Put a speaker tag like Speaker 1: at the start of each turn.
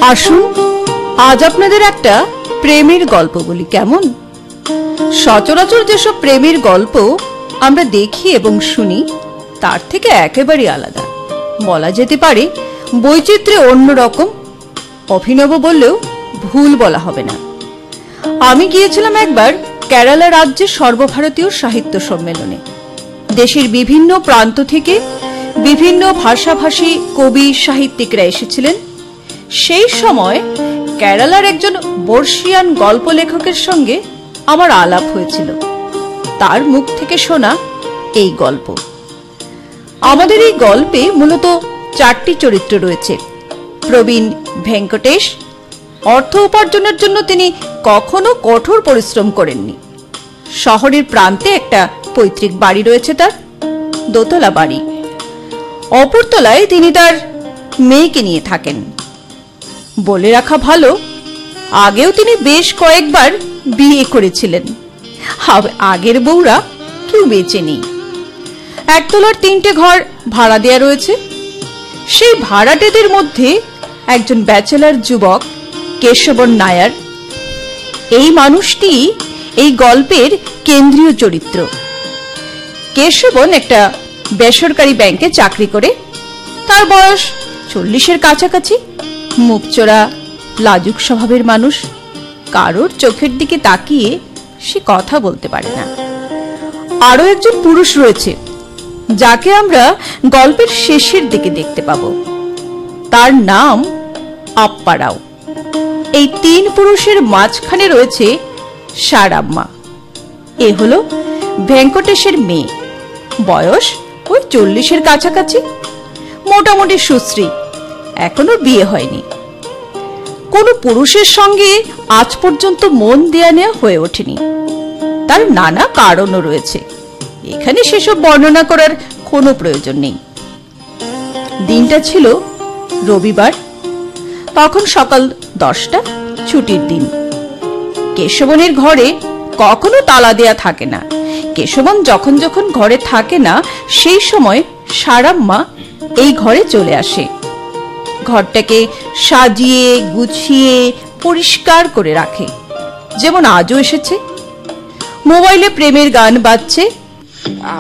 Speaker 1: আসুন আজ আপনাদের একটা প্রেমের গল্প বলি, কেমন? সচরাচর যেসব প্রেমের গল্প আমরা দেখি এবং শুনি তার থেকে একেবারে আলাদা, বলা যেতে পারে বৈচিত্র্যে অন্যরকম। অভিনব বললেও ভুল বলা হবে না। আমি গিয়েছিলাম একবার কেরালা রাজ্যের সর্বভারতীয় সাহিত্য সম্মেলনে। দেশের বিভিন্ন প্রান্ত থেকে বিভিন্ন ভাষাভাষী কবি সাহিত্যিকরা এসেছিলেন। সেই সময় কেরালার একজন বর্ষিয়ান গল্প লেখকের সঙ্গে আমার আলাপ হয়েছিল। তার মুখ থেকে শোনা এই গল্প। আমাদের এই গল্পে মূলত 4টি চরিত্র রয়েছে। প্রবীণ ভেঙ্কটেশ। অর্থ উপার্জনের জন্য তিনি কখনো কঠোর পরিশ্রম করেননি। শহরের প্রান্তে একটা পৈতৃক বাড়ি রয়েছে তার, দোতলা বাড়ি। অপরতলায় তিনি তার মেয়েকে নিয়ে থাকেন। বলে রাখা ভালো, আগেও তিনি বেশ কয়েকবার বিয়ে করেছিলেন। আগের বউরা কেউ বেঁচে নেই। একতলার 3টে ঘর ভাড়া দেয়া রয়েছে। সেই ভাড়াটেদের মধ্যে একজন ব্যাচেলার যুবক কেশবন নায়ার। এই মানুষটি এই গল্পের কেন্দ্রীয় চরিত্র। কেশবন একটা বেসরকারি ব্যাংকে চাকরি করে। তার বয়স 40-এর কাছাকাছি। মুখচোরা লাজুক স্বভাবের মানুষ। কারোর চোখের দিকে তাকিয়ে সে কথা বলতে পারে না। আরো একজন পুরুষ রয়েছে যাকে আমরা গল্পের শেষের দিকে দেখতে পাব। তার নাম আপ্পারাও। এই 3 পুরুষের মাঝখানে রয়েছে সারাম্মা। এ হলো ভেঙ্কটেশের মেয়ে। বয়স ওই 40-এর কাছাকাছি। মোটামুটি সুশ্রী, এখনো বিয়ে হয়নি। কোন পুরুষের সঙ্গে আজ পর্যন্ত মন দেয়া নেওয়া হয়ে ওঠেনি। তার নানা কারণও রয়েছে, এখানে সেসব বর্ণনা করার কোনো প্রয়োজন নেই। দিনটা ছিল রবিবার। তখন সকাল 10টা, ছুটির দিন। কেশবনের ঘরে কখনো তালা দেয়া থাকে না। কেশবন যখন যখন ঘরে থাকে না, সেই সময় সারাম্মা এই ঘরে চলে আসে। ঘরটাকে সাজিয়ে গুছিয়ে পরিষ্কার করে রাখে, যেমন আজও এসেছে। মোবাইলে প্রেমের গান বাজছে।